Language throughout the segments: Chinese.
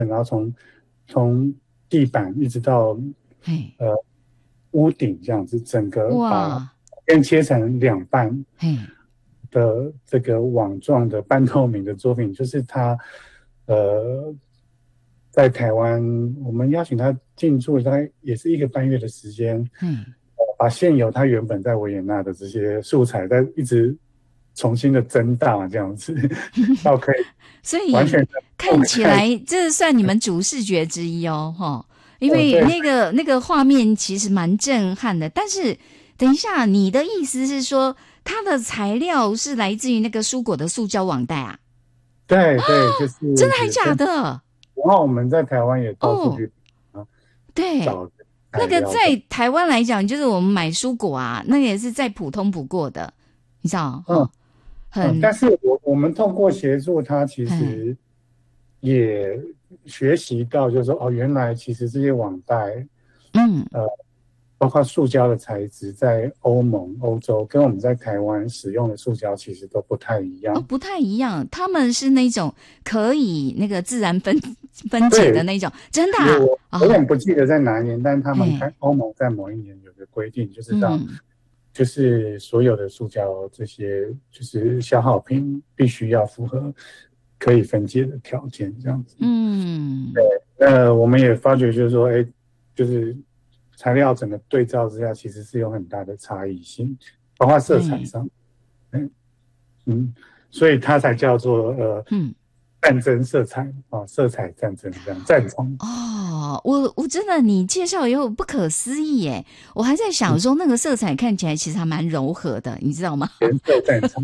然后从地板一直到嘿， 呃屋顶这样子，整个把哇， 边切成两半嘿， 的这个网状的半透明的作品，就是他呃在台湾，我们邀请他进驻，大概也是1个半月的时间， 嘿， 把现有他原本在维也纳的这些素材，再一直重新的增大，这样子，到可以所以完全的覆盖。 看起来这算你们主视觉之一哦，哈，因为对， 那个画面其实蛮震撼的。但是等一下，你的意思是说，它的材料是来自于那个蔬果的塑胶网袋啊？ 对对，就真的还是假的？ 然后我们在台湾也到处哦， 去啊对， 找材那个料的。 在台湾来讲，就是我们买蔬果啊，那个也是再普通不过的，你知道嗯哈？很， 但是我们透过协助他，其嘿， 实也学习到，就是说，哦，原来其实这些网袋， 嗯， 呃，包括塑胶的材质，在欧盟、欧洲跟我们在台湾使用的塑胶其实都不太一哦， 样。 不太一样，他们是那种可以那个自然分解的对， 那种，真的其实我有哦， 点不记得在哪一年，但他们嘿， 欧盟在某一年有个规定，就是让嗯就是所有的塑胶这些就是消耗品必须要符合可以分解的条件，这样子。 嗯， 那我们也发觉，就是说，哎，就是材料整个对照之下，其实是有很大的差异性，包括色彩嘿， 上，嗯嗯，所以它才叫做嗯。 战争色彩啊，色彩战争这样战场， 哦，我真的你介绍以后不可思议耶！我还在想嗯， 说那个色彩看起来其实还蛮柔和的，你知道吗？ 颜色战场，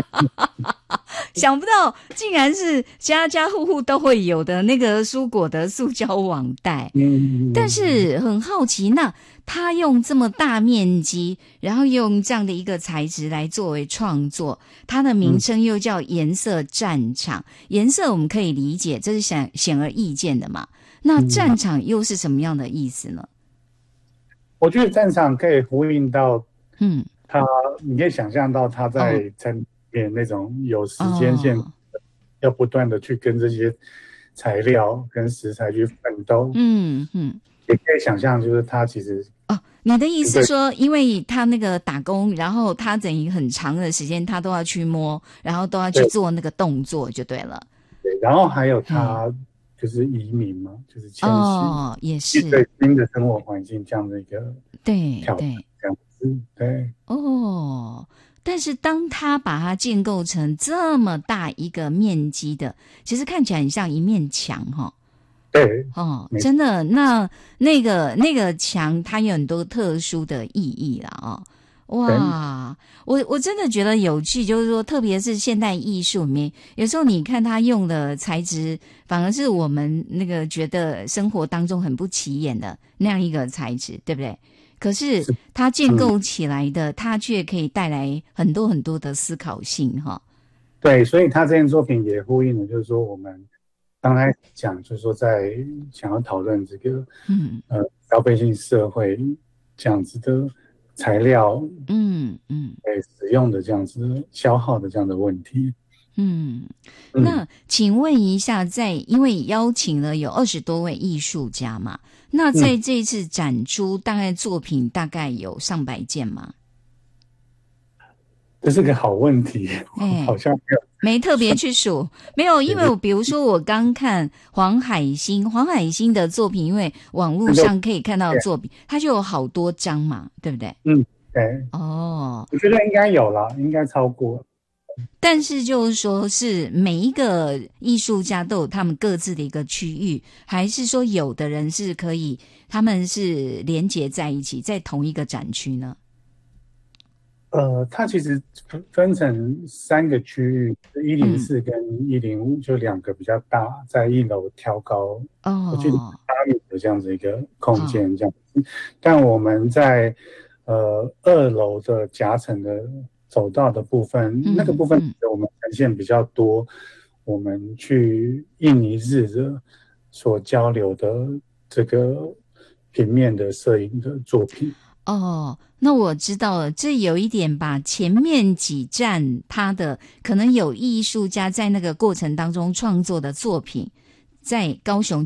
想不到竟然是家家户户都会有的那个蔬果的塑胶网袋。但嗯， 是很好奇，那他用这么大面积，然后用这样的一个材质来作为创作，它的名嗯称又叫颜色战场。颜色我们可以理解，这是显而易见的嘛。那嗯， 战场又是什么样的意思呢？ 我觉得战场可以呼应到嗯， 他，你可以想象到他哦在里面那种有时间线， 哦， 要不断的去跟这些材料跟食材去奋斗， 嗯嗯。 也可以想象，就是他其实哦，你的意面对思说，因为他那个打工，然后他等于很长的时间，他都要去摸，然后都要去对做那个动作，就对了。 对，然后还有嘿， 他就是移民嘛，就是迁徙， 哦，也面是， 对新的生活环境这样的一个挑战， 对对， 这样子，对哦。但是当他把它建构成这么大一个面积的，其实看起来很像一面墙哈、 对， 哦， 没真的，那个墙，它有很多特殊的意义啦哦。 对， 哇，我真的觉得有趣，就是说，特别是现代艺术里面，有时候你看他用的材质，反而是我们那个觉得生活当中很不起眼的那样一个材质，对不对？可是是， 它建嗯， 构起来的，它却可以带来很多很多的思考性哈。 对，所以他这件作品也呼应了，就是说我们刚才讲，就是说在想要讨论这个嗯消费性社会这样子的材料， 嗯嗯。 使用的这样子消耗的这样的问题， 嗯， 嗯那请问一下，因为邀请了有20多位艺术家嘛，那在嗯。 这一次展出，大概作品大概有上百件吗？ 这是个好问题，好哎， 像没有没特别算去数，没有，因对对， 为比如说我刚看黄海星的作品，因为网络那就上可以看到对， 作品，它就有好多张嘛，对不对？ 对， 哦， 我觉得应该有啦，应该超过。 但是就是说是每一个艺术家都有他们各自的一个区域，还是说有的人是可以，他们是连结在一起，在同一个展区呢？ 它其实分成3个区域，一零嗯， 四跟105，就2个比较大，在1楼挑高，我记得哦， 8米的这样子一个空好， 间这样子。但我们在2楼的夹层的走道的部分，那个部分嗯嗯我们呈现比较多，我们去印尼日的所交流的这个平面的摄影的作品。 哦，那我知道了，这有一点把前面几站他的可能有艺术家在那个过程当中创作的作品， 在高雄